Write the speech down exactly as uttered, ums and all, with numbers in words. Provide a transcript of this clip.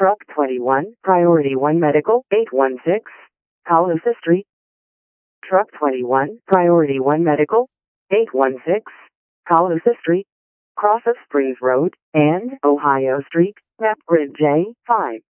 Truck twenty-one, Priority one Medical, eight one six, Calusa Street. Truck twenty-one, Priority one Medical, eight one six, Calusa Street, Cross of Springs Road, and Ohio Street, Map Grid J five.